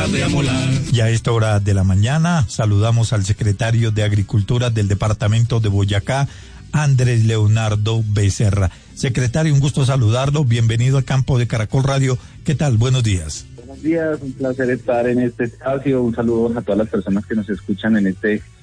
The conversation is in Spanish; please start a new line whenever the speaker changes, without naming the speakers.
tarde a molar.
Y a esta hora de la mañana saludamos al secretario de Agricultura del departamento de Boyacá, Andrés Leonardo Becerra. Secretario, un gusto saludarlo. Bienvenido al campo de Caracol Radio. ¿Qué tal? Buenos días.
Buenos días, un placer estar en este espacio. Un saludo a todas las personas que nos escuchan en este